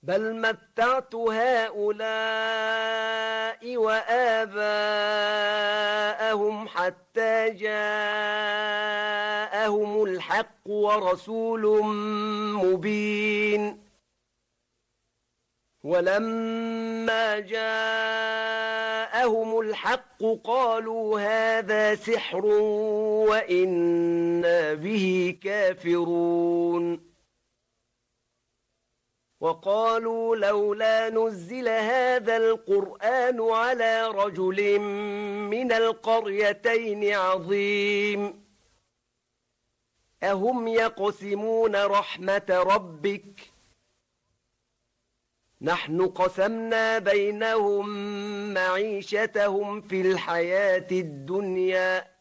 بل متعت هؤلاء وآباءهم حتى جاءهم الحق ورسول مبين ولما جاءهم الحق قالوا هذا سحر وإنا به كافرون وقالوا لولا نزل هذا القرآن على رجل من القريتين عظيم أهم يقسمون رحمة ربك نحن قسمنا بينهم معيشتهم في الحياة الدنيا